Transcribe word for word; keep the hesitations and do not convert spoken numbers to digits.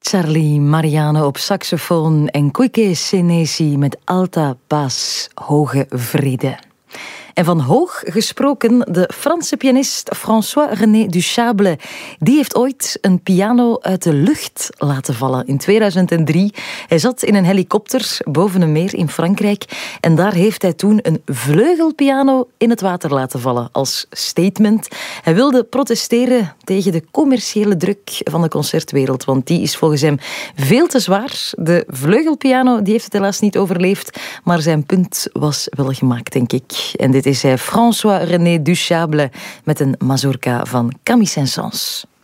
Charlie Mariano op saxofoon en Koike Senesi met Alta Paz, hoge vrede. En van hoog gesproken, de Franse pianist François-René Duchâble, die heeft ooit een piano uit de lucht laten vallen in tweeduizend drie. Hij zat in een helikopter boven een meer in Frankrijk en daar heeft hij toen een vleugelpiano in het water laten vallen als statement. Hij wilde protesteren tegen de commerciële druk van de concertwereld, want die is volgens hem veel te zwaar. De vleugelpiano die heeft het helaas niet overleefd, maar zijn punt was wel gemaakt, denk ik. En dit is hij, François-René Duchâble met een mazurka van Camille Saint-Saëns.